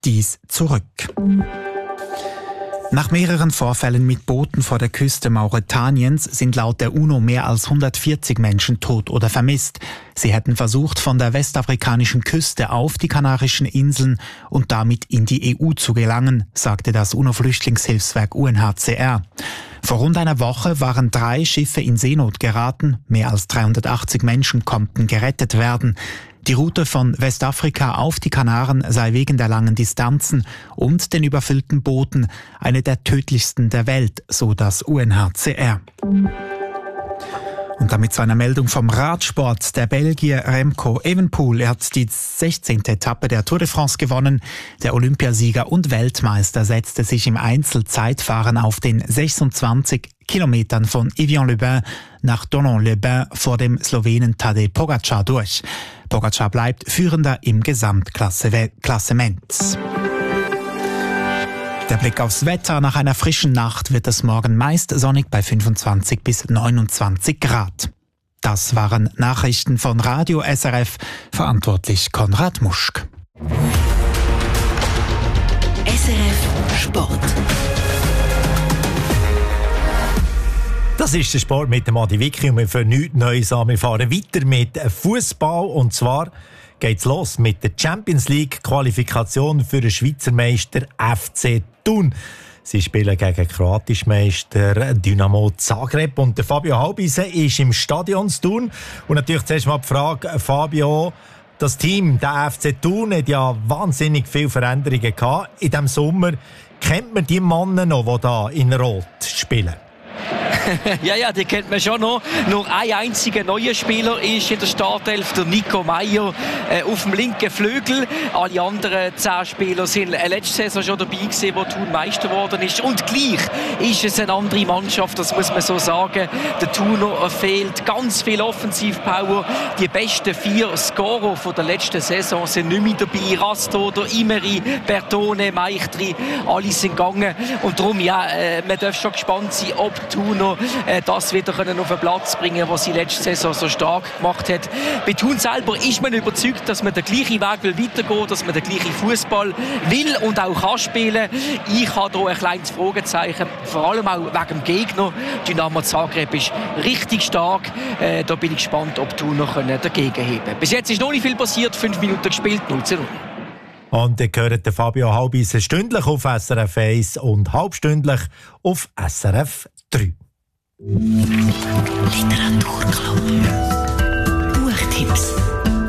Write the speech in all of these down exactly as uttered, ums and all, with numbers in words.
dies zurück. Nach mehreren Vorfällen mit Booten vor der Küste Mauretaniens sind laut der UNO mehr als hundertvierzig Menschen tot oder vermisst. Sie hätten versucht, von der westafrikanischen Küste auf die Kanarischen Inseln und damit in die E U zu gelangen, sagte das UNO-Flüchtlingshilfswerk U N H C R. Vor rund einer Woche waren drei Schiffe in Seenot geraten. Mehr als dreihundertachtzig Menschen konnten gerettet werden. Die Route von Westafrika auf die Kanaren sei wegen der langen Distanzen und den überfüllten Booten eine der tödlichsten der Welt, so das U N H C R. Und damit zu einer Meldung vom Radsport. Der Belgier Remco Evenepoel hat die sechzehnte Etappe der Tour de France gewonnen. Der Olympiasieger und Weltmeister setzte sich im Einzelzeitfahren auf den sechsundzwanzig Kilometern von Evian-le-Bain nach Thonon-les-Bains vor dem Slowenen Tadej Pogačar durch. Pogačar bleibt Führender im Gesamtklassement. Der Blick aufs Wetter. Nach einer frischen Nacht wird es morgen meist sonnig bei fünfundzwanzig bis neunundzwanzig Grad. Das waren Nachrichten von Radio S R F, verantwortlich Konrad Muschk. S R F Sport. Das ist der Sport mit dem Adi Wicki und wir fangen nichts Neues an. Wir fahren weiter mit Fußball und zwar geht's los mit der Champions League Qualifikation für den Schweizer Meister F C Thun. Sie spielen gegen kroatischen Meister Dynamo Zagreb und der Fabio Halbisen ist im Stadion zu Thun. Und natürlich zuerst mal die Frage, Fabio, das Team, der F C Thun, hat ja wahnsinnig viele Veränderungen gehabt. In diesem Sommer kennt man die Männer noch, die da in Rot spielen? ja, ja, die kennt man schon noch. Nur ein einziger neuer Spieler ist in der Startelf, der Nico Meyer, äh, auf dem linken Flügel. Alle anderen zehn Spieler sind letzte Saison schon dabei gewesen, wo Thun Meister geworden ist. Und gleich ist es eine andere Mannschaft, das muss man so sagen. Der Thuner fehlt ganz viel Offensivpower. Die besten vier Scorer von der letzten Saison sind nicht mehr dabei. Rastoder, Imeri, Bertone, Meichtri, alle sind gegangen. Und darum, ja, äh, man darf schon gespannt sein, ob Thuner äh, das wieder können auf den Platz bringen, was sie letzte Saison so stark gemacht hat. Bei Thun selber ist man überzeugt, dass man den gleichen Weg will weitergehen, dass man den gleichen Fußball will und auch kann spielen. Ich habe hier ein kleines Fragezeichen, vor allem auch wegen dem Gegner. Dynamo Zagreb ist richtig stark. Äh, da bin ich gespannt, ob Thun noch dagegen heben können. Bis jetzt ist noch nicht viel passiert, fünf Minuten gespielt, null zu null. Und ihr hört den Fabio Halbisen stündlich auf S R F eins und halbstündlich auf S R F drei. Literaturclub. Buchtipps.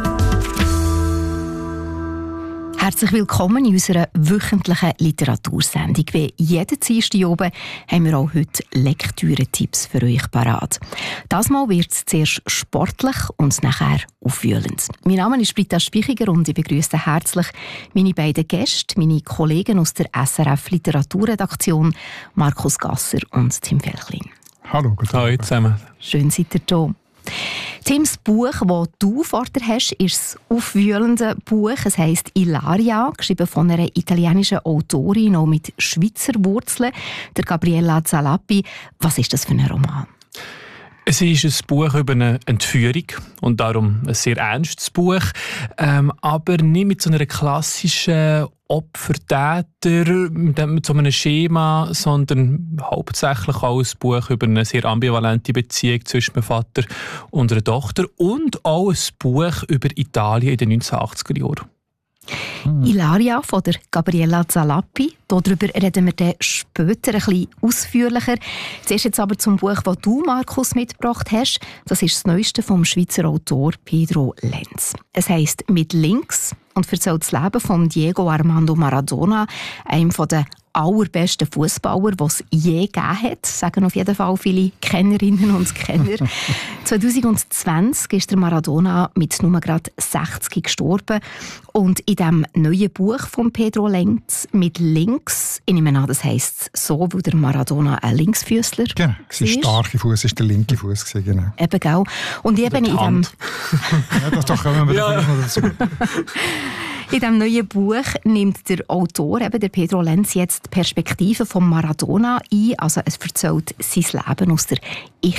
Herzlich willkommen in unserer wöchentlichen Literatursendung. Wie jeden Dienstag oben haben wir auch heute Lektüre-Tipps für euch parat. Das Mal wird es zuerst sportlich und nachher aufwühlend. Mein Name ist Britta Spichiger und ich begrüße herzlich meine beiden Gäste, meine Kollegen aus der S R F Literaturredaktion, Markus Gasser und Tim Felchlin. Hallo, guten Tag. Hallo zusammen. Schön seid ihr da. Tims Buch, das du vor dir hast, ist das aufwühlende Buch. Es heisst «Ilaria», geschrieben von einer italienischen Autorin, auch mit Schweizer Wurzeln, der Gabriella Zalappi. Was ist das für ein Roman? Es ist ein Buch über eine Entführung und darum ein sehr ernstes Buch, ähm, aber nicht mit so einer klassischen Opfer-Täter, mit so einem Schema, sondern hauptsächlich auch ein Buch über eine sehr ambivalente Beziehung zwischen einem Vater und einer Tochter und auch ein Buch über Italien in den neunzehnhundertachtziger Jahren. Hm. «Ilaria» von der Gabriella Zalappi. Darüber reden wir dann später ein bisschen ausführlicher. Zuerst jetzt aber zum Buch, das du, Markus, mitgebracht hast. Das ist das Neueste vom Schweizer Autor Pedro Lenz. Es heisst «Mit links» und erzählt das Leben von Diego Armando Maradona, einem der allerbesten Fußballer, die es je gegeben hat, sagen auf jeden Fall viele Kennerinnen und Kenner. zwanzig zwanzig ist der Maradona mit nur gerade sechzig gestorben. Und in diesem neuen Buch von Pedro Lenz, «Mit links», ich nehme an, das heisst so, weil der Maradona ein Linksfüßler war. Genau, sein starker Fuß war der linke Fuß, genau. Eben, genau. Und eben in dem... ja, das doch kommen wir ja. dazu. In diesem neuen Buch nimmt der Autor, eben der Pedro Lenz, jetzt die Perspektive von Maradona ein. Also es erzählt sein Leben aus der Ich-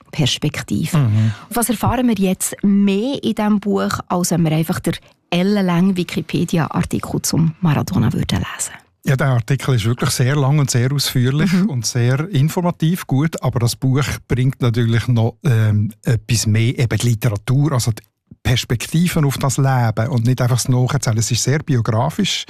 Perspektive. Mhm. Was erfahren wir jetzt mehr in diesem Buch, als wenn wir einfach den ellenlangen Wikipedia-Artikel zum Maradona würden lesen? Ja, der Artikel ist wirklich sehr lang und sehr ausführlich mhm. und sehr informativ, gut, aber das Buch bringt natürlich noch ähm, etwas mehr, eben die Literatur, also die Perspektiven auf das Leben und nicht einfach das Nacherzählen. Es ist sehr biografisch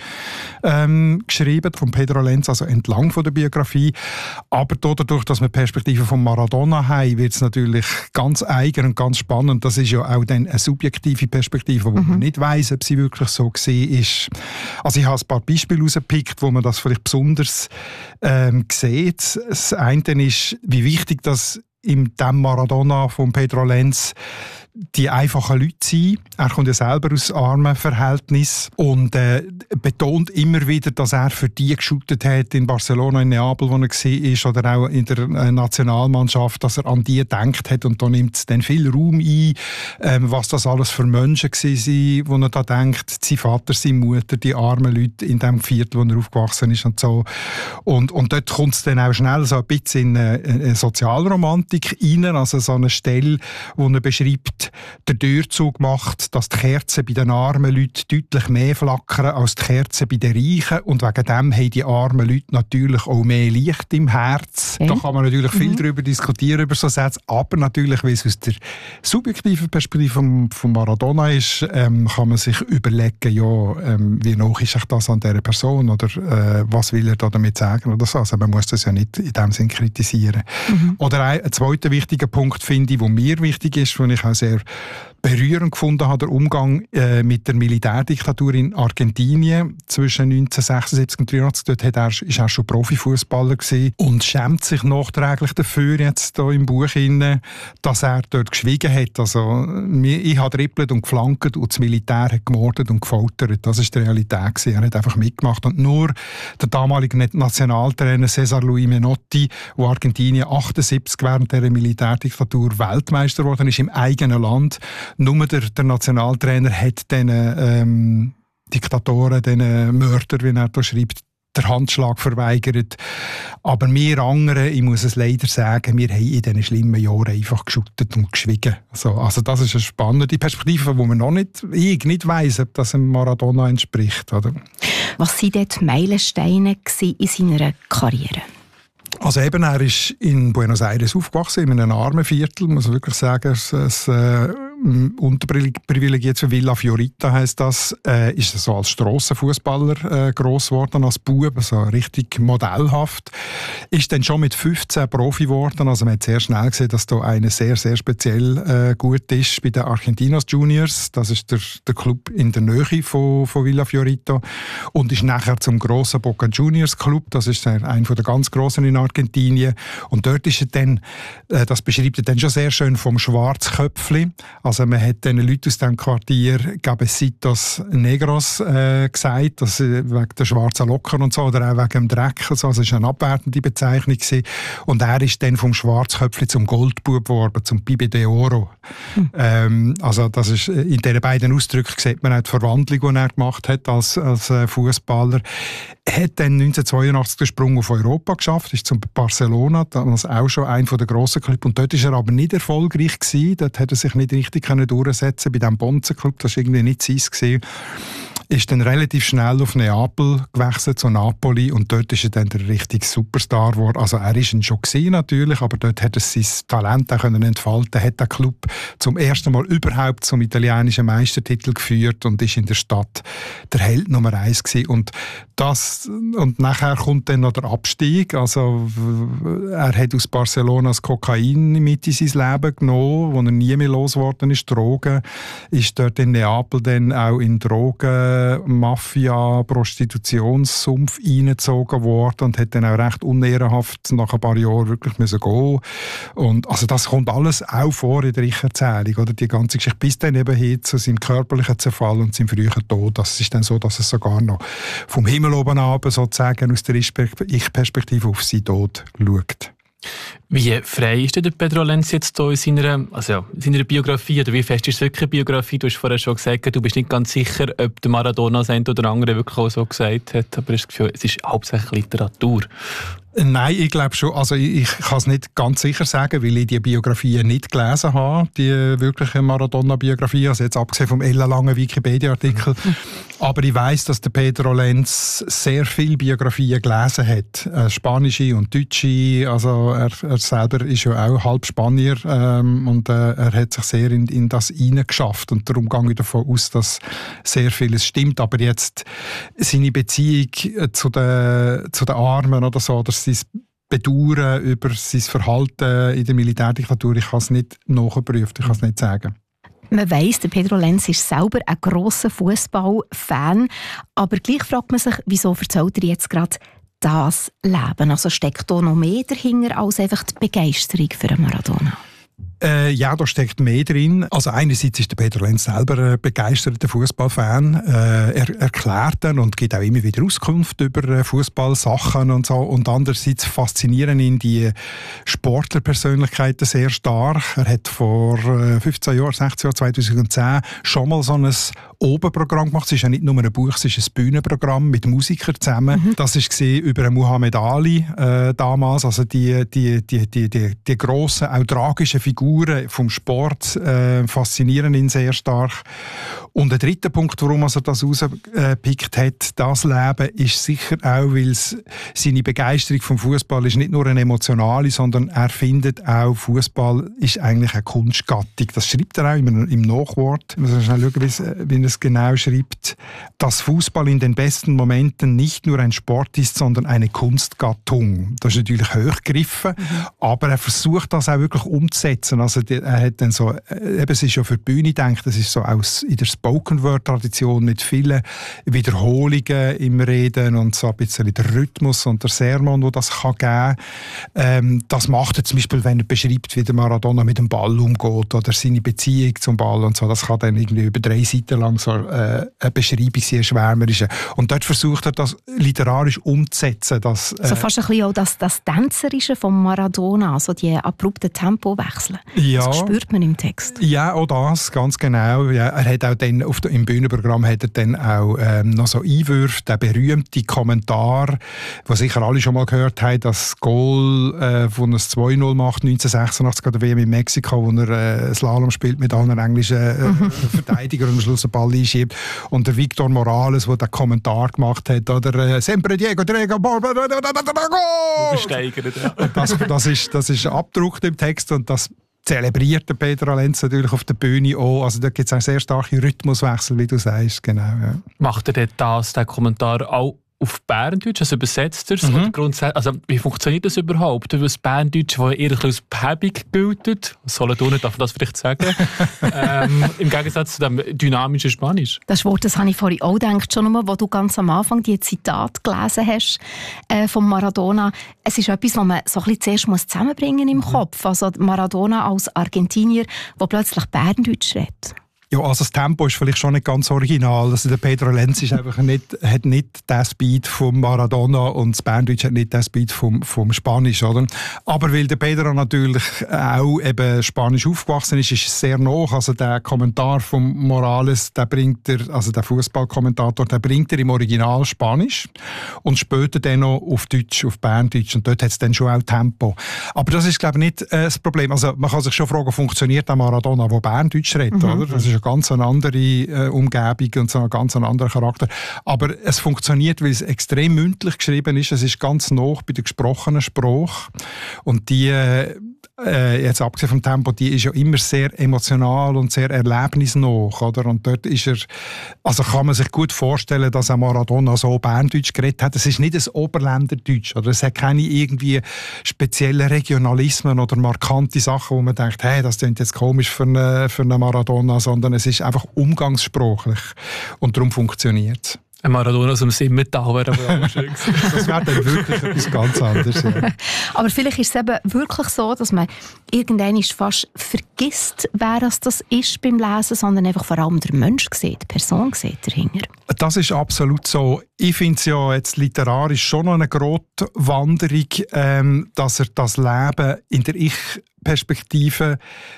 ähm, geschrieben von Pedro Lenz, also entlang von der Biografie. Aber dadurch, dass wir Perspektiven von Maradona haben, wird es natürlich ganz eigen und ganz spannend. Das ist ja auch dann eine subjektive Perspektive, wo mhm. man nicht weiss, ob sie wirklich so gesehen ist. Also ich habe ein paar Beispiele rausgepickt, wo man das vielleicht besonders ähm, sieht. Das eine ist, wie wichtig das in dem Maradona von Pedro Lenz die einfachen Leute sind. Er kommt ja selber aus armen Verhältnissen und äh, betont immer wieder, dass er für die geschootet hat in Barcelona, in Neapel, wo er war, oder auch in der äh, Nationalmannschaft, dass er an die gedacht hat und da nimmt es dann viel Raum ein, ähm, was das alles für Menschen waren, wo er da denkt, sein Vater, seine Mutter, die armen Leute in dem Viertel, wo er aufgewachsen ist und so. Und, und dort kommt es dann auch schnell so ein bisschen in eine, eine Sozialromantik rein, also so eine Stelle, wo er beschreibt, der Durchzug macht, dass die Kerzen bei den armen Leuten deutlich mehr flackern als die Kerzen bei den Reichen. Und wegen dem haben die armen Leute natürlich auch mehr Licht im Herz. Okay. Da kann man natürlich viel mhm. darüber diskutieren, über so Sätze. Aber natürlich, weil es aus der subjektiven Perspektive von, von Maradona ist, ähm, kann man sich überlegen, ja, ähm, wie nah ist das an dieser Person oder äh, was will er da damit sagen oder so. Also man muss das ja nicht in dem Sinn kritisieren. Mhm. Oder ein, ein zweiter wichtiger Punkt, finde ich, der mir wichtig ist, den ich auch sehr berührend gefunden habe, der Umgang äh, mit der Militärdiktatur in Argentinien zwischen neunzehnhundertsechsundsiebzig und neunzehnhundertdreiundachtzig. Dort hat er, ist er schon Profifußballer gewesen und schämt sich nachträglich dafür, jetzt hier im Buch, rein, dass er dort geschwiegen hat. Also, ich habe dribbelt und geflankt und das Militär hat gemordet und gefoltert. Das war die Realität gewesen. Er hat einfach mitgemacht. Und nur der damalige Nationaltrainer Cesar Luis Menotti, der Argentinien achtundsiebzig während der Militärdiktatur Weltmeister geworden ist im eigenen Land, nur der, der Nationaltrainer hat diesen ähm, Diktatoren, diesen Mördern, wie er da schreibt, den Handschlag verweigert. Aber wir anderen, ich muss es leider sagen, wir haben in diesen schlimmen Jahren einfach geschüttet und geschwiegen. Also, also das ist eine spannende Perspektive, wo man noch nicht, ich nicht weiss, ob das einem Maradona entspricht. Oder? Was waren dort die Meilensteine in seiner Karriere? Also eben, er ist in Buenos Aires aufgewachsen, in einem armen Viertel, muss man wirklich sagen. Es, es, äh, unterprivilegiert für Villa Fiorita heisst das, äh, ist er so als Strassenfußballer äh, gross geworden, als Bub, also richtig modellhaft. Ist dann schon mit fünfzehn Profi geworden, also man hat sehr schnell gesehen, dass da einer sehr, sehr speziell äh, gut ist bei den Argentinos Juniors. Das ist der, der Club in der Nähe von, von Villa Fiorita und ist nachher zum grossen Boca Juniors Club, das ist einer der ganz grossen in Argentinien. Und dort ist er dann, äh, das beschreibt er dann schon sehr schön, vom Schwarzköpfli. Also man hat den Leuten aus diesem Quartier Cabecitos Negros äh, gesagt, dass, äh, wegen der schwarzen Locken und so, oder auch wegen dem Dreck. Also es war eine abwertende Bezeichnung gewesen. Und er ist dann vom Schwarzköpfli zum Goldbub geworden, zum Pibe de Oro. Hm. Ähm, also das ist, in diesen beiden Ausdrücken sieht man auch die Verwandlung, die er gemacht hat als, als äh, Fußballer. Er hat dann neunzehnhundertzweiundachtzig den Sprung auf Europa geschafft, ist zum Barcelona, damals auch schon einer der grossen Clubs. Und dort war er aber nicht erfolgreich gewesen. Dort hat er sich nicht richtig durchsetzen bei diesem Bonzen-Club. Das war irgendwie nicht sein gewesen. Ist dann relativ schnell auf Neapel gewechselt, zu Napoli, und dort ist er dann der richtige Superstar geworden. Also er ist ihn schon gewesen, natürlich, aber dort hat er sein Talent auch können entfalten, hat den Club zum ersten Mal überhaupt zum italienischen Meistertitel geführt und ist in der Stadt der Held Nummer eins gewesen. Und das, und nachher kommt dann noch der Abstieg. Also er hat aus Barcelona das Kokain mit in sein Leben genommen, wo er nie mehr losgeworden ist, Drogen. Ist dort in Neapel dann auch in Drogen Mafia, Prostitutionssumpf reingezogen worden und hat dann auch recht unehrenhaft nach ein paar Jahren wirklich müssen gehen. Und also das kommt alles auch vor in der Ich-Erzählung, oder die ganze Geschichte, bis dann eben hin zu seinem körperlichen Zerfall und seinem frühen Tod. Das ist dann so, dass es sogar noch vom Himmel oben ab sozusagen aus der Ich-Perspektive auf seinen Tod schaut. Wie frei ist denn der Pedro Lenz jetzt hier in seiner, also ja, in seiner Biografie? Oder wie fest ist es wirklich eine Biografie? Du hast vorher schon gesagt, du bist nicht ganz sicher, ob der Maradona das eine oder andere wirklich auch so gesagt hat. Aber ich habe das Gefühl, es ist hauptsächlich Literatur. Nein, ich glaube schon. Also ich, ich kann es nicht ganz sicher sagen, weil ich die Biografien nicht gelesen habe, die wirkliche Maradona-Biografie, also jetzt abgesehen vom ellenlangen Wikipedia-Artikel. Mhm. Aber ich weiss, dass der Pedro Lenz sehr viele Biografien gelesen hat. Äh, Spanische und Deutsche. Also er, er selber ist ja auch halb Spanier ähm, und äh, er hat sich sehr in, in das hineingeschafft. Und darum gehe ich davon aus, dass sehr vieles stimmt. Aber jetzt seine Beziehung zu den, zu den Armen oder so, oder sein Bedauern über sein Verhalten in der Militärdiktatur, ich kann es nicht nachprüfen, ich kann es nicht sagen. Man weiss, der Pedro Lenz ist selber ein grosser Fußballfan, aber gleich fragt man sich, wieso erzählt er jetzt gerade das Leben? Also steckt da noch mehr dahinter als einfach die Begeisterung für Maradona? Äh, ja, da steckt mehr drin. Also einerseits ist der Pedro Lenz selber ein begeisterter Fußballfan. Äh, er erklärt dann und gibt auch immer wieder Auskunft über Fußballsachen und so. Und andererseits faszinieren ihn die Sportlerpersönlichkeiten sehr stark. Er hat vor fünfzehn Jahren, sechzehn Jahren, zweitausendzehn schon mal so ein Oberprogramm gemacht. Es ist ja nicht nur ein Buch, es ist ein Bühnenprogramm mit Musikern zusammen. Mhm. Das war über Muhammad Ali äh, damals. Also die, die, die, die, die, die grossen, auch tragischen Figuren vom Sport äh, faszinieren ihn sehr stark. Und der dritte Punkt, warum er das rausgepickt hat, das Leben, ist sicher auch, weil seine Begeisterung vom Fußball ist nicht nur eine emotionale, sondern er findet auch, Fußball ist eigentlich eine Kunstgattung. Das schreibt er auch im, im Nachwort. Ich muss schnell schauen, wie er es genau schreibt. Dass Fußball in den besten Momenten nicht nur ein Sport ist, sondern eine Kunstgattung. Das ist natürlich hochgegriffen, mhm. aber er versucht das auch wirklich umzusetzen. Also er hat dann so, eben, es ist ja für die Bühne gedacht, das ist so aus in der Spoken-Word-Tradition mit vielen Wiederholungen im Reden und so ein bisschen der Rhythmus und der Sermon, wo das kann geben. Ähm, das macht er zum Beispiel, wenn er beschreibt, wie der Maradona mit dem Ball umgeht oder seine Beziehung zum Ball und so. Das kann dann irgendwie über drei Seiten lang so äh, eine Beschreibung sein, schwärmerische. Und dort versucht er, das literarisch umzusetzen. Dass, äh, so fast ein bisschen auch das, das Tänzerische von Maradona, also die abrupten Tempowechsel. Ja, das spürt man im Text. Ja, auch das, ganz genau. Ja, er hat auch dann, auf der, im Bühnenprogramm hat er dann auch ähm, noch so Einwürfe, der berühmte Kommentar, den sicher alle schon mal gehört haben, das Goal, äh, wo er es zwei null macht, neunzehnhundertsechsundachtzig an der W M in Mexiko, wo er äh, Slalom spielt mit allen englischen äh, mhm. Verteidigern und am Schluss den Ball einschiebt. Und der Victor Morales, der den Kommentar gemacht hat, oder äh, «Sempre Diego, Diego, Übersteigert, ja. das, das, ist, das ist abgedruckt im Text und das zelebriert der Pedro Lenz natürlich auf der Bühne auch. Also da gibt es auch sehr starke Rhythmuswechsel, wie du sagst. Genau, ja. Macht er denn das, den Kommentar auch auf Berndeutsch, also übersetzt er es? Mhm. Also wie funktioniert das überhaupt? Das Berndeutsch, das eher als behäbig gilt, Solothurner darf man das vielleicht sagen, ähm, im Gegensatz zu dem dynamischen Spanisch. Das Wort, das habe ich vorhin auch gedacht, schon nur, wo du ganz am Anfang die Zitate gelesen hast äh, von Maradona. Es ist etwas, was man so ein bisschen zuerst muss zusammenbringen im mhm. Kopf. Also Maradona als Argentinier, der plötzlich Berndeutsch redet. Ja, also das Tempo ist vielleicht schon nicht ganz original. Also der Pedro Lenz ist einfach nicht, hat nicht den Speed vom Maradona und das Berndeutsch hat nicht den Speed vom, vom Spanisch, oder? Aber weil der Pedro natürlich auch eben Spanisch aufgewachsen ist, ist es sehr nah. Also der Kommentar von Morales, der bringt er, also der Fußballkommentator, der bringt er im Original Spanisch und später dann noch auf Deutsch, auf Berndeutsch. Und dort hat es dann schon auch Tempo. Aber das ist, glaube ich, nicht äh, das Problem. Also man kann sich schon fragen, funktioniert der Maradona, der Berndeutsch redet, mhm. oder? Das ist eine ganz eine andere äh, Umgebung und so einen ganz anderen Charakter. Aber es funktioniert, weil es extrem mündlich geschrieben ist. Es ist ganz nah bei der gesprochenen Sprache. Und die, äh, jetzt abgesehen vom Tempo, die ist ja immer sehr emotional und sehr erlebnisnah, oder? Und dort ist er, also kann man sich gut vorstellen, dass auch Maradona so Berndeutsch geredet hat. Es ist nicht ein Oberländerdeutsch, oder? Es hat keine irgendwie speziellen Regionalismen oder markante Sachen, wo man denkt, hey, das klingt jetzt komisch für einen, für einen Maradona, sondern es ist einfach umgangssprachlich. Und darum funktioniert es. Ein Maradona aus dem Simmental wäre aber auch schön gewesen. Das wäre dann wirklich etwas ganz anderes. Ja. Aber vielleicht ist es eben wirklich so, dass man irgendwann fast vergisst, wer das ist beim Lesen, sondern einfach vor allem der Mensch sieht, die Person sieht dahinter. Das ist absolut so. Ich finde es ja jetzt literarisch schon noch eine Grotwanderung, ähm, dass er das Leben in der Ich-Perspektive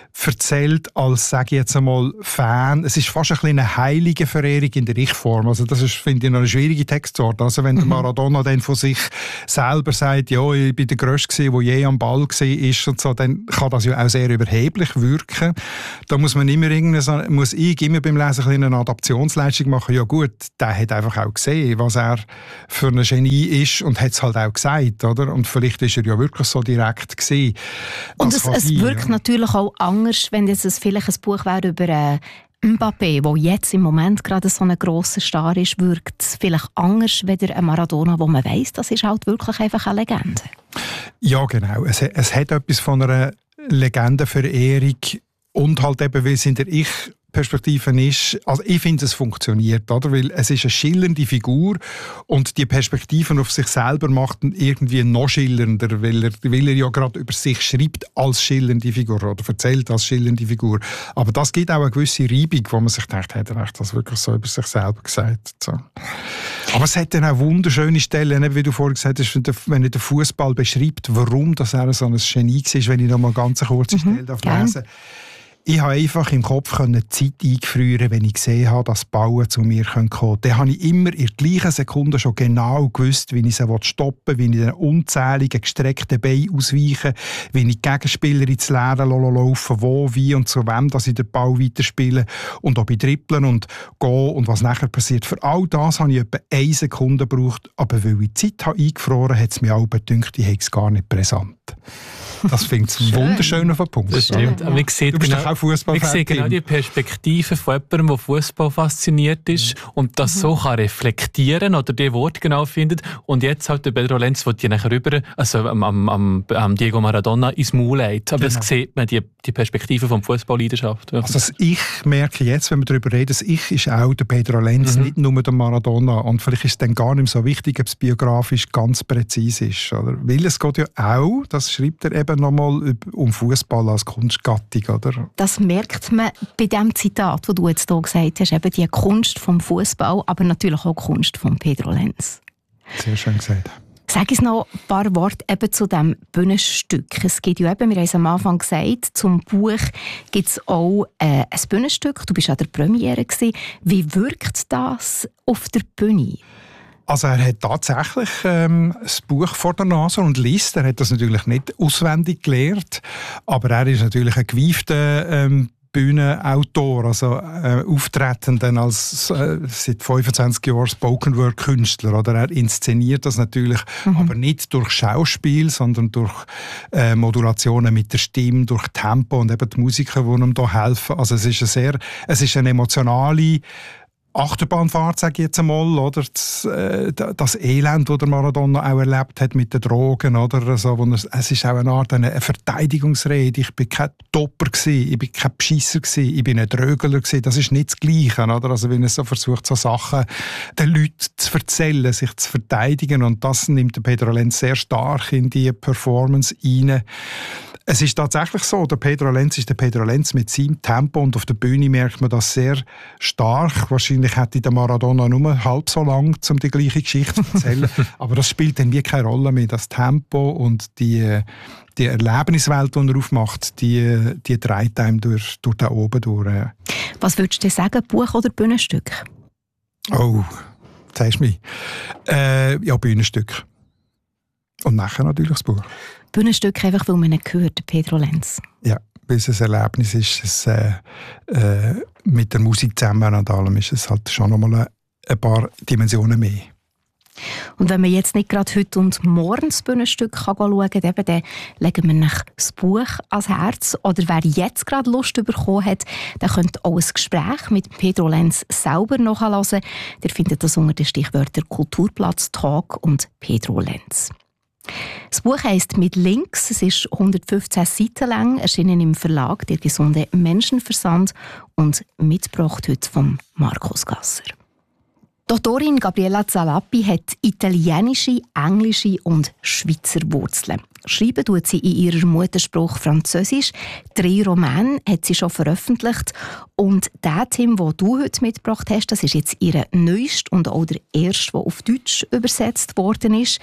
erzählt als, sage ich jetzt einmal, Fan. Es ist fast ein bisschen eine heilige Verehrung in der Ich-Form. Also das ist, finde ich, noch eine schwierige Textsorte. Also wenn der Maradona dann von sich selber sagt, ja, ich bin der Grösste, der je am Ball war und so, dann kann das ja auch sehr überheblich wirken. Da muss man immer irgendwie, muss ich immer beim Lesen eine Adaptionsleistung machen. Ja gut, der hat einfach auch gesehen, was er für ein Genie ist und hat es halt auch gesagt, oder? Und vielleicht ist er ja wirklich so direkt gewesen. Und es, es wirkt ja. natürlich auch anders, wenn es vielleicht ein Buch wäre über äh, Mbappé, der jetzt im Moment gerade so ein grosser Star ist, wirkt es vielleicht anders als ein Maradona, wo man weiss, das ist halt wirklich einfach eine Legende. Ja, genau. Es, es hat etwas von einer Legendenverehrung und halt eben, weil es in der Ich-Perspektive ist, also ich finde, es funktioniert, oder? Weil es ist eine schillernde Figur und die Perspektiven auf sich selber macht ihn irgendwie noch schillernder, weil er, weil er ja gerade über sich schreibt als schillernde Figur oder erzählt als schillernde Figur. Aber das gibt auch eine gewisse Reibung, wo man sich denkt, hat er das wirklich so über sich selber gesagt? So. Aber es hat dann auch wunderschöne Stellen, wie du vorhin gesagt hast, wenn er den Fußball beschreibt, warum dass er so ein Genie war, wenn ich noch mal ganz eine kurze Stelle darf lesen. Ich konnte einfach im Kopf die Zeit eingefrieren, wenn ich gesehen habe, dass Bauen zu mir kommen können. Dann habe ich immer in der gleichen Sekunde schon genau gewusst, wie ich sie stoppen will, wie ich den unzähligen gestreckten Beinen ausweiche, wie ich die Gegenspieler ins Leere laufen, wo, wie und zu wem, dass ich den Ball weiterspiele und ob ich dribbeln und gehe und was nachher passiert. Für all das habe ich etwa eine Sekunde gebraucht, aber weil ich die Zeit habe eingefroren habe, hat es mir auch gedacht, ich habe es gar nicht präsent. Das finde ich wunderschön auf den Punkt. Das stimmt. Aber ich sehe du bist genau, doch auch Fußballfan. Ich sehe genau die Perspektive von jemandem, der Fußball fasziniert ist mhm. und das mhm. so kann reflektieren oder die Worte genau findet. Und jetzt halt der Pedro Lenz, der die nachher rüber, also am, am, am Diego Maradona ins Maul legt. Aber genau. Das sieht man, die, die Perspektive von Fußballleidenschaft. Ja. Also das Ich merke jetzt, wenn wir darüber reden, das Ich ist auch der Pedro Lenz, mhm. nicht nur der Maradona. Und vielleicht ist es dann gar nicht so wichtig, ob es biografisch ganz präzise ist. Oder? Weil es geht ja auch, das schreibt er eben nochmal, um Fußball als Kunstgattung, oder? Das merkt man bei dem Zitat, das du jetzt hier gesagt hast, eben die Kunst vom Fußball, aber natürlich auch die Kunst von Pedro Lenz. Sehr schön gesagt. Sag uns noch ein paar Worte eben zu diesem Bühnenstück. Es gibt ja eben, wir haben es am Anfang gesagt, zum Buch gibt es auch äh, ein Bühnenstück. Du warst an der Premiere gewesen. Wie wirkt das auf der Bühne? Also er hat tatsächlich ähm, das Buch vor der Nase und liest. Er hat das natürlich nicht auswendig gelernt, aber er ist natürlich ein gewiefter ähm, Bühnenautor, also äh, auftretend als äh, seit fünfundzwanzig Jahren Spoken-Word-Künstler. Oder er inszeniert das natürlich, mhm. aber nicht durch Schauspiel, sondern durch äh, Modulationen mit der Stimme, durch Tempo und eben die Musiker, die ihm da helfen. Also es ist eine sehr, es ist eine emotionale Achterbahnfahrt, sage ich jetzt einmal, oder? Das, äh, das Elend, das der Maradona auch erlebt hat mit den Drogen, oder? So, wo er, es ist auch eine Art eine Verteidigungsrede. Ich bin kein Topper gewesen, ich bin kein Beschisser gewesen, ich bin ein Drögler gewesen. Das ist nicht das Gleiche, oder? Also wenn er so versucht, so Sachen den Leuten zu erzählen, sich zu verteidigen, und das nimmt der Pedro Lenz sehr stark in die Performance rein. Es ist tatsächlich so, der Pedro Lenz ist der Pedro Lenz mit seinem Tempo und auf der Bühne merkt man das sehr stark. Wahrscheinlich hätte der Maradona nur halb so lang, um die gleiche Geschichte zu erzählen. Aber das spielt dann wie keine Rolle mehr. Das Tempo und die, die Erlebniswelt, die er aufmacht, die, die treibt einem durch, durch da oben durch. Was würdest du sagen, Buch oder Bühnenstück? Oh, zeigst du mich. Äh, ja, Bühnenstück. Und nachher natürlich das Buch. Bühnenstück einfach, weil man ihn hört, Pedro Lenz. Ja, weil es ein Erlebnis ist. Es, äh, äh, mit der Musik zusammen und allem ist es halt schon nochmal ein, ein paar Dimensionen mehr. Und wenn man jetzt nicht gerade heute und morgen das Bühnenstück kann schauen kann, eben, dann legen wir nach das Buch ans Herz. Oder wer jetzt gerade Lust bekommen hat, der könnte auch ein Gespräch mit Pedro Lenz selber nachhören. Ihr findet das unter den Stichwörtern Kulturplatz, Talk und Pedro Lenz. Das Buch heisst «Mit links». Es ist hundertfünfzehn Seiten lang, erschienen im Verlag «Der gesunde Menschenversand» und mitgebracht heute von Markus Gasser. Doktorin Gabriella Zalappi hat italienische, englische und Schweizer Wurzeln. Schreiben tut sie in ihrer Muttersprache Französisch. Drei Romane hat sie schon veröffentlicht. Und der Tim, den du heute mitgebracht hast, das ist jetzt ihr neuester und auch der erste, der auf Deutsch übersetzt worden ist.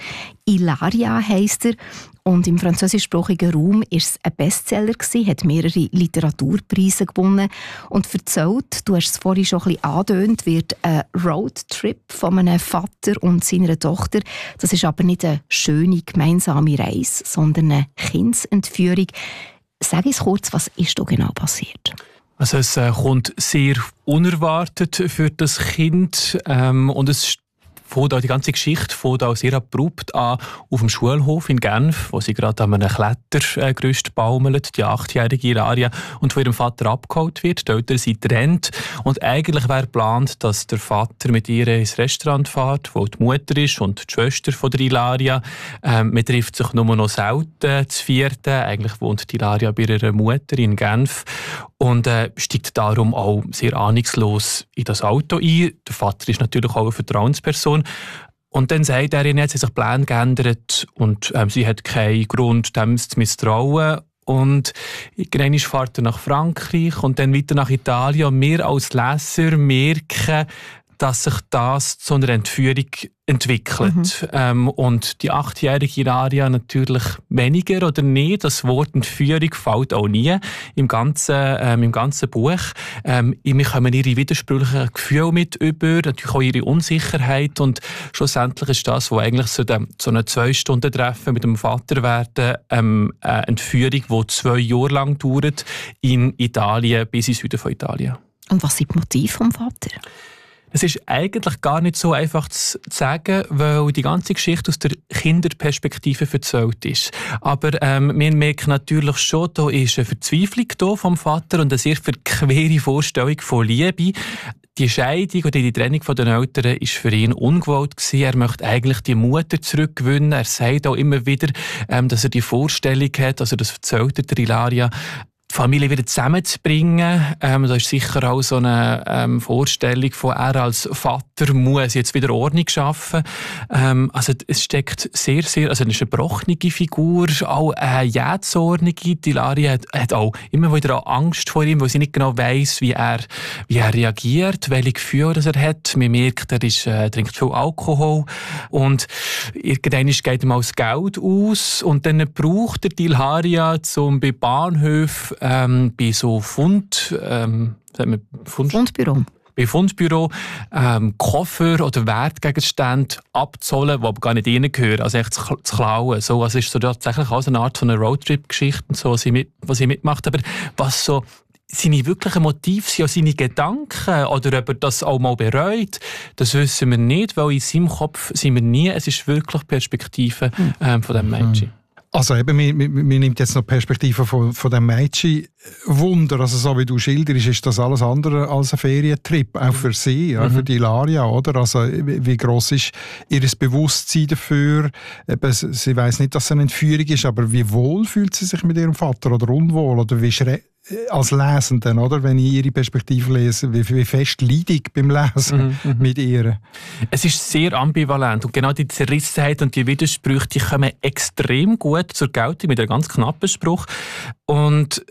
«Ilaria» heisst er. Und im französischsprachigen Raum war es ein Bestseller gewesen, hat mehrere Literaturpreise gewonnen und erzählt, du hast es vorhin schon ein bisschen angedeutet, wird ein Roadtrip von einem Vater und seiner Tochter. Das ist aber nicht eine schöne gemeinsame Reise, sondern eine Kindsentführung. Sag uns kurz, was ist da genau passiert? Also es äh, kommt sehr unerwartet für das Kind ähm, und es fängt auch die ganze Geschichte fängt auch sehr abrupt an auf dem Schulhof in Genf, wo sie gerade an einem Klettergerüst baumelt, die achtjährige Ilaria, und von ihrem Vater abgeholt wird. Die Eltern sind getrennt und eigentlich wäre geplant, dass der Vater mit ihr ins Restaurant fährt, wo die Mutter ist und die Schwester von der Ilaria. Ähm, man trifft sich nur noch selten zu vierten. Eigentlich wohnt die Ilaria bei ihrer Mutter in Genf und äh, steigt darum auch sehr ahnungslos in das Auto ein. Der Vater ist natürlich auch eine Vertrauensperson. Und dann sagt er ihnen, jetzt hat sich der Plan geändert und ähm, sie hat keinen Grund, dem zu misstrauen. Und irgendwann fährt er nach Frankreich und dann weiter nach Italien. Und wir als Leser merken, dass sich das zu einer Entführung entwickelt. Mhm. Ähm, und die achtjährige Ilaria natürlich weniger oder nicht. Das Wort Entführung fällt auch nie im ganzen, ähm, im ganzen Buch. Ähm, wir kommen ihre widersprüchlichen Gefühle mit über, natürlich auch ihre Unsicherheit. Und schlussendlich ist das, was eigentlich so, dem, so eine Zwei-Stunden-Treffen mit dem Vater werden, ähm, eine Entführung, die zwei Jahre lang dauert, in Italien bis in Süden von Italien. Und was sind die Motive vom Vater? Es ist eigentlich gar nicht so einfach zu sagen, weil die ganze Geschichte aus der Kinderperspektive erzählt ist. Aber ähm, wir merken natürlich schon, da ist eine Verzweiflung da vom Vater und eine sehr verquere Vorstellung von Liebe. Die Scheidung oder die Trennung von den Eltern war für ihn ungewollt gewesen. Er möchte eigentlich die Mutter zurückgewinnen. Er sagt auch immer wieder, ähm, dass er die Vorstellung hat, also das erzählt er der Ilaria, die Familie wieder zusammenzubringen. Ähm, da ist sicher auch so eine ähm, Vorstellung von, er als Vater muss jetzt wieder Ordnung schaffen. Ähm, also es steckt sehr, sehr, also es ist eine gebrochene Figur, auch eine jähzornige. Die Ilaria hat, hat auch immer wieder auch Angst vor ihm, weil sie nicht genau weiss, wie er, wie er reagiert, welche Gefühle das er hat. Man merkt, er ist, äh, trinkt viel Alkohol und irgendwann geht ihm auch das Geld aus und dann braucht er die Ilaria, um bei Bahnhöfen Ähm, bei so Fund, ähm, Fund, Fundbüro. Bei Fundbüro ähm, Koffer oder Wertgegenstände abzuholen, die aber gar nicht reingehören, also echt zu, zu klauen. So, also ist so tatsächlich auch so eine Art von einer Roadtrip-Geschichte, so, was, sie mit, was sie mitmacht. Aber was so seine wirklichen Motive sind, auch seine Gedanken oder ob er das auch mal bereut, das wissen wir nicht, weil in seinem Kopf sind wir nie, es ist wirklich die Perspektive ähm, von diesem Mädchen. Also eben, mir, mir, mir nimmt jetzt noch die Perspektive von, von dem Mädchen Wunder. Also so wie du schilderst, ist das alles andere als ein Ferientrip, auch für sie, ja, mhm. für die Ilaria, oder? Also wie gross ist ihr Bewusstsein dafür? Eben, sie weiss nicht, dass es eine Entführung ist, aber wie wohl fühlt sie sich mit ihrem Vater oder unwohl? Oder wie schre- als Lesenden, oder? Wenn ich ihre Perspektive lese, wie, wie fest leide ich beim Lesen mhm. mit ihr? Es ist sehr ambivalent und genau die Zerrissenheit und die Widersprüche, die kommen extrem gut zur Geltung mit einem ganz knappen Spruch. Und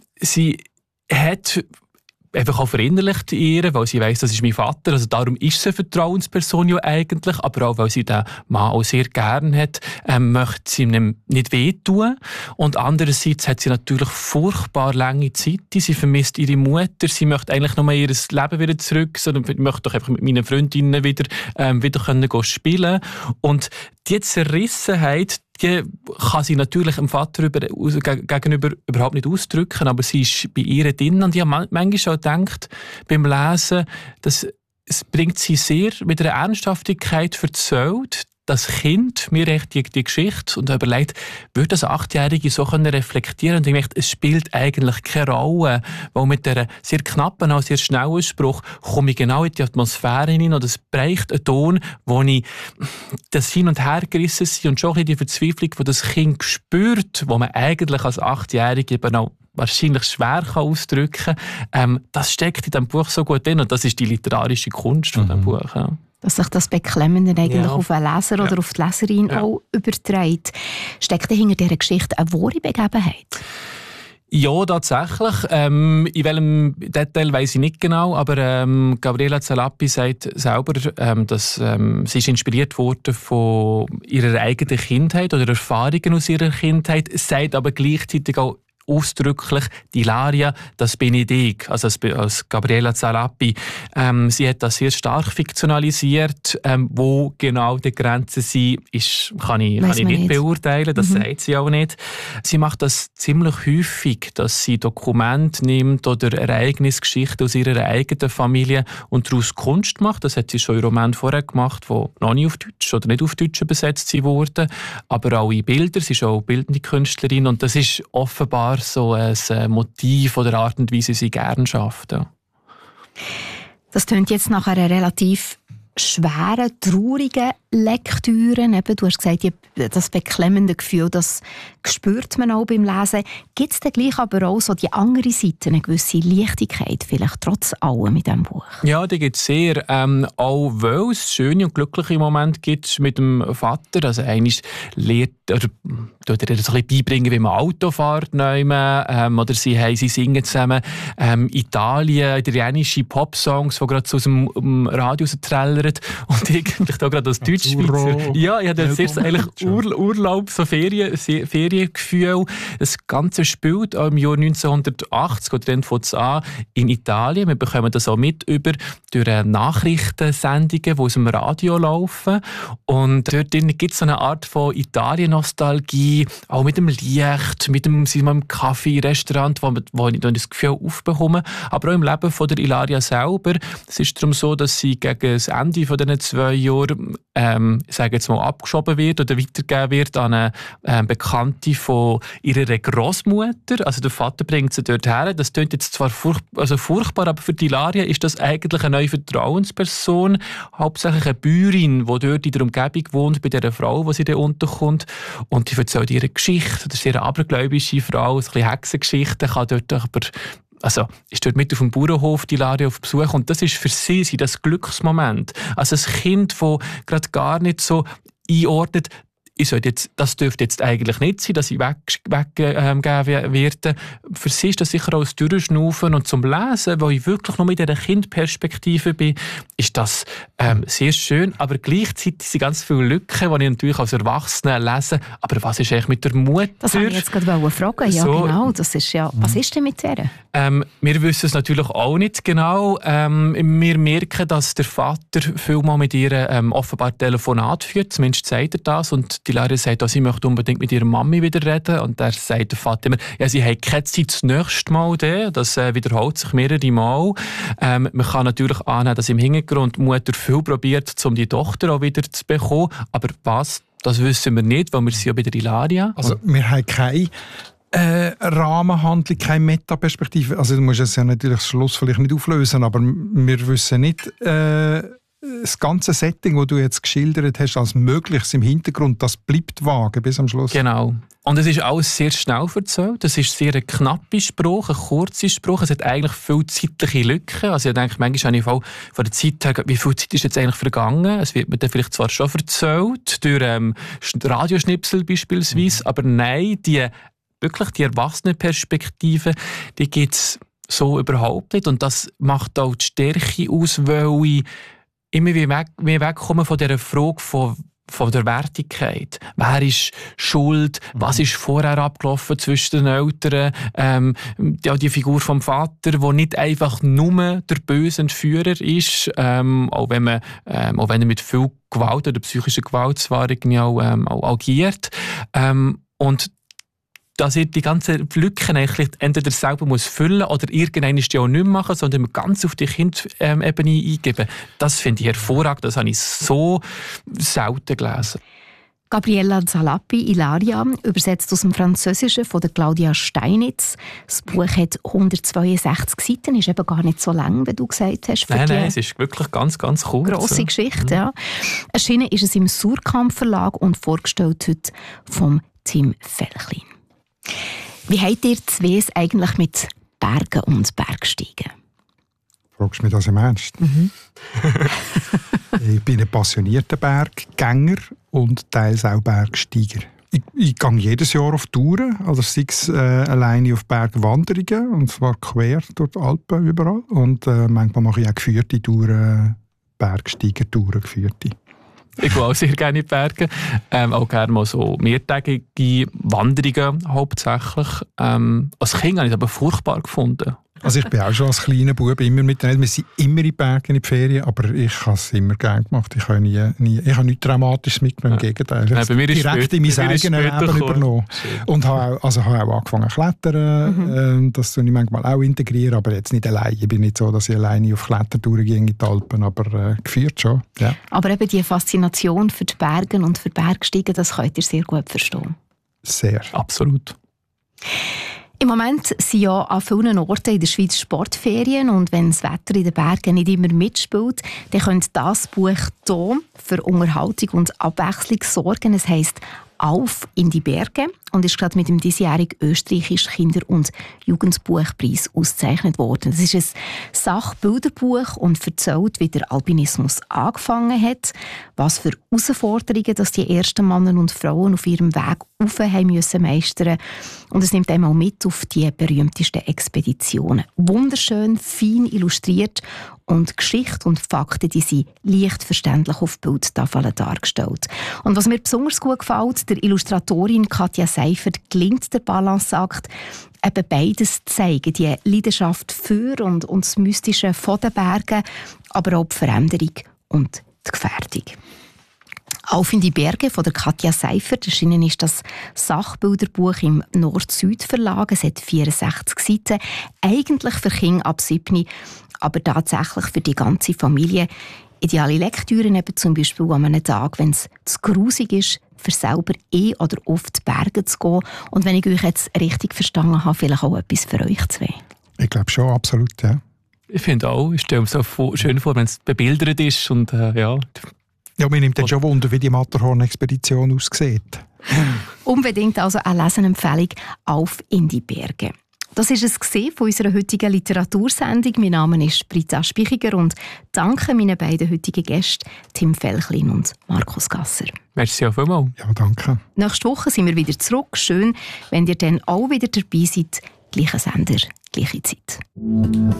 sie hat einfach auch verinnerlicht ihr, weil sie weiss, das ist mein Vater, also darum ist sie eine Vertrauensperson ja eigentlich, aber auch, weil sie den Mann auch sehr gern hat, ähm, möchte sie ihm nicht wehtun. Und andererseits hat sie natürlich furchtbar lange Zeit, sie vermisst ihre Mutter, sie möchte eigentlich nur ihr Leben wieder zurück, sondern möchte doch einfach mit meinen Freundinnen wieder, ähm, wieder können gehen spielen. Und die Zerrissenheit, die kann sie natürlich dem Vater über, gegenüber überhaupt nicht ausdrücken, aber sie ist bei ihr drin. Und ich habe manchmal auch gedacht, beim Lesen, dass es bringt sie sehr mit einer Ernsthaftigkeit erzählt, das Kind mir echt die, die Geschichte und überlegt, würde das Achtjährige so können reflektieren? Und ich dachte, es spielt eigentlich keine Rolle, weil mit dieser sehr knappen, auch sehr schnellen Spruch komme ich genau in die Atmosphäre hinein und es bräuchte einen Ton, wo ich das Hin- und Hergerissen bin und schon ein bisschen die Verzweiflung, die das Kind spürt, wo man eigentlich als Achtjährige eben auch wahrscheinlich schwer kann ausdrücken kann. Ähm, das steckt in diesem Buch so gut drin und das ist die literarische Kunst von diesem mhm. Buch. Ja. Dass sich das Beklemmende eigentlich ja. auf den Leser oder ja. auf die Leserin ja. auch überträgt. Steckt hinter dieser Geschichte eine wahre Begebenheit? Ja, tatsächlich. Ähm, in welchem Detail weiss ich nicht genau, aber ähm, Gabriela Zalappi sagt selber, ähm, dass ähm, sie ist inspiriert wurde von ihrer eigenen Kindheit oder Erfahrungen aus ihrer Kindheit, sagt aber gleichzeitig auch ausdrücklich, die Ilaria, das bin ich ich, also als, als Gabriela Zalappi. Ähm, sie hat das sehr stark fiktionalisiert. Ähm, wo genau die Grenzen sind, ist, kann ich, kann ich nicht, nicht beurteilen, das mhm. sagt sie auch nicht. Sie macht das ziemlich häufig, dass sie Dokumente nimmt oder Ereignisgeschichten aus ihrer eigenen Familie und daraus Kunst macht. Das hat sie schon in Roman vorher gemacht, die noch nicht auf Deutsch oder nicht auf Deutsch übersetzt wurden, aber auch in Bilder. Sie ist auch bildende Künstlerin und das ist offenbar so ein Motiv oder Art und Weise, sie gerne schafft. Ja. Das klingt jetzt nach einer relativ schweren, traurigen Lektüre. Eben, du hast gesagt, das beklemmende Gefühl, das spürt man auch beim Lesen. Gibt es dann gleich aber auch so die andere Seite, eine gewisse Leichtigkeit, vielleicht trotz allem mit diesem Buch? Ja, die gibt es sehr. Ähm, auch weil es schöne und glückliche Momente gibt mit dem Vater. Also eigentlich lehrt oder tut er so ein bisschen beibringen, wie man Auto fährt. Ähm, oder sie, haben, sie singen zusammen ähm, Italien, italienische Popsongs, die gerade so aus dem um Radio trällern. Und eigentlich da gerade als Deutschschweizer. Ja, ich hatte jetzt eigentlich Ur- Urlaub, so Ferien, Feriengefühl. Das Ganze spielt auch im Jahr neunzehnhundertachtzig, oder dann fängt es an, in Italien. Wir bekommen das auch mit über durch Nachrichtensendungen, die aus dem Radio laufen. Und dort gibt es so eine Art von Italien-Nostalgie, auch mit dem Licht, mit dem, mit dem Kaffee, Restaurant, wo, wo ich das Gefühl aufbekomme. Aber auch im Leben von der Ilaria selber. Es ist darum so, dass sie gegen das Ende von diesen zwei Jahren, ähm, ich sage jetzt mal, abgeschoben wird oder weitergegeben wird an eine ähm, Bekannte von ihrer Großmutter. Also der Vater bringt sie dort her. Das klingt jetzt zwar furch- also furchtbar, aber für die Ilaria ist das eigentlich eine neue Vertrauensperson, hauptsächlich eine Bäuerin, die dort in der Umgebung wohnt, bei dieser Frau, die sie da unterkommt. Und die erzählt ihre Geschichte. Das ist eine abergläubische Frau, ein bisschen Hexengeschichte, kann dort aber also ist dort mit auf dem Bauernhof die Ilaria auf Besuch und das ist für sie das Glücksmoment. Also ein Kind, das gerade gar nicht so einordnet, ich jetzt, das dürfte jetzt eigentlich nicht sein, dass ich weggegeben ähm, werde. Für sie ist das sicher auch das Durchschnaufen und zum Lesen, wo ich wirklich noch mit dieser Kindperspektive bin, ist das ähm, sehr schön, aber gleichzeitig sind ganz viele Lücken, die ich natürlich als Erwachsener lese. Aber was ist eigentlich mit der Mutter? Das wollte ich jetzt gerade fragen. Ja, so, genau. Das ist ja, was ist denn mit der? Ähm, wir wissen es natürlich auch nicht genau. Ähm, wir merken, dass der Vater vielmal mit ihr ähm, offenbar Telefonat führt, zumindest sagt er das. Und die Ilaria sagt, sie möchte unbedingt mit ihrer Mami wieder reden. Und da sagt der Vater immer, ja, sie hat keine Zeit das nächste Mal. Da. Das äh, wiederholt sich mehrere Mal. Ähm, man kann natürlich annehmen, dass im Hintergrund die Mutter viel probiert, um die Tochter auch wieder zu bekommen. Aber was, das wissen wir nicht, weil wir sind ja bei der Ilaria. Also wir haben keine Äh, Rahmenhandlung, keine Metaperspektive. Also du musst es ja natürlich das Schluss vielleicht nicht auflösen, aber wir wissen nicht äh, das ganze Setting, das du jetzt geschildert hast, als Mögliches im Hintergrund, das bleibt vage bis am Schluss. Genau. Und es ist alles sehr schnell erzählt. Es ist sehr ein knapper Spruch, ein kurzer Spruch. Es hat eigentlich viele zeitliche Lücken. Also ich denke, manchmal habe ich von der Zeit her, wie viel Zeit ist jetzt eigentlich vergangen? Es wird mir dann vielleicht zwar schon erzählt, durch ähm, Radioschnipsel beispielsweise, mhm. aber nein, die wirklich die Erwachsenenperspektive, die gibt es so überhaupt nicht. Und das macht auch die Stärke aus, weil ich immer wieder weg, wegkomme von dieser Frage von, von der Wertigkeit. Wer ist schuld? Was ist vorher abgelaufen zwischen den Eltern? Ähm, ja, die Figur vom Vater, die nicht einfach nur der böse Entführer ist, ähm, auch, wenn man, ähm, auch wenn er mit viel Gewalt oder psychischer Gewalt zwar irgendwie auch, ähm, auch agiert. Ähm, und dass ihr die ganzen Lücken eigentlich entweder selber muss füllen oder irgendeine die auch nicht machen, sondern ganz auf die Kindebene eingeben. Das finde ich hervorragend. Das habe ich so selten gelesen. Gabriela Zalappi, Ilaria, übersetzt aus dem Französischen von der Claudia Steinitz. Das Buch hat hundertzweiundsechzig Seiten, ist eben gar nicht so lang, wie du gesagt hast. Für nein, nein, es ist wirklich ganz, ganz kurz. Grosse Geschichte, ja. Erschienen ist es im Surkamp Verlag und vorgestellt heute vom Tim Felchlin. Wie habt ihr zwei es eigentlich mit Bergen und Bergsteigen? Fragst du mich das im Ernst? Mhm. Ich bin ein passionierter Berggänger und teils auch Bergsteiger. Ich, ich gehe jedes Jahr auf Touren, also sei es äh, alleine auf Bergwanderungen, und zwar quer durch die Alpen überall. Und äh, manchmal mache ich auch geführte Touren, Bergsteigertouren, geführte. Ich gehe auch sehr gerne in die Berge. Ähm, auch gerne mal so mehrtägige Wanderungen hauptsächlich. Ähm, als Kind habe ich es aber furchtbar gefunden. Also ich bin auch schon als kleiner Bub immer mit den Eltern. Wir sind immer in die Berge, in die Ferien, aber ich habe es immer gerne gemacht. Ich habe, nie, nie, ich habe nichts Dramatisches mitgenommen, im Gegenteil. Ich habe ja, direkt in mein eigenes Leben übernommen. Und habe auch, also habe auch angefangen zu klettern. Mhm. Das tue ich manchmal auch integrieren, aber jetzt nicht allein. Ich bin nicht so, dass ich alleine auf Klettertouren gehe in die Alpen, aber äh, geführt schon. Ja. Aber eben die Faszination für die Berge und für Bergsteigen, das könnt ihr sehr gut verstehen. Sehr. Absolut. Im Moment sind ja an vielen Orten in der Schweiz Sportferien, und wenn das Wetter in den Bergen nicht immer mitspielt, dann könnte das Buch hier für Unterhaltung und Abwechslung sorgen. Es heisst «Auf in die Berge» und ist gerade mit dem diesjährigen österreichischen Kinder- und Jugendbuchpreis ausgezeichnet worden. Es ist ein Sachbilderbuch und erzählt, wie der Alpinismus angefangen hat, was für Herausforderungen dass die ersten Männer und Frauen auf ihrem Weg rauf haben müssen meistern. Und es nimmt einmal mit auf die berühmtesten Expeditionen. Wunderschön, fein illustriert, und Geschichte und Fakten, die sind leicht verständlich auf Bildtafeln dargestellt. Und was mir besonders gut gefällt, der Illustratorin Katja Seifert gelingt der Balanceakt, eben beides zu zeigen, die Leidenschaft für und, und das Mystische von den Bergen, aber auch die Veränderung und die Gefährdung. «Auf in die Berge» von der Katja Seifert. Erschienen ist das Sachbilderbuch im Nord-Süd-Verlag. Es hat vierundsechzig Seiten. Eigentlich für Kinder ab sieben, aber tatsächlich für die ganze Familie. Ideale Lektüren eben zum Beispiel an einem Tag, wenn es zu grusig ist, für selber eh oder auf die Berge zu gehen. Und wenn ich euch jetzt richtig verstanden habe, vielleicht auch etwas für euch zwei. Ich glaube schon, absolut, ja. Ich finde auch, ich stelle mir so schön vor, wenn es bebildert ist und äh, ja... Ja, mir nimmt dann schon Wunder, wie die Matterhorn-Expedition aussieht. Unbedingt also eine Lesenempfehlung «Auf in die Berge». Das war es von unserer heutigen Literatursendung. Mein Name ist Britta Spichiger und danke meinen beiden heutigen Gästen, Tim Felchlin und Markus Gasser. Merci auch vielmals. Ja, danke. Nächste Woche sind wir wieder zurück. Schön, wenn ihr dann auch wieder dabei seid. Gleicher Sender, gleiche Zeit.